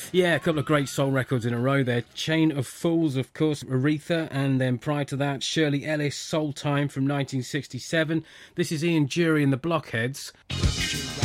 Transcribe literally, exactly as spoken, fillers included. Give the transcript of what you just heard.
Yeah, a couple of great soul records in a row there. Chain of Fools, of course, Aretha, and then prior to that, Shirley Ellis, Soul Time from nineteen sixty-seven. This is Ian Dury and the Blockheads.